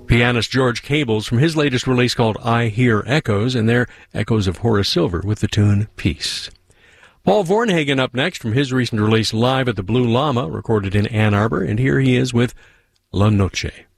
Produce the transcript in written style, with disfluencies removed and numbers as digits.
Pianist George Cables from his latest release called I Hear Echoes, and they're echoes of Horace Silver with the tune Peace. Paul Vornhagen up next from his recent release Live at the Blue Llama, recorded in Ann Arbor, and here he is with La Noche.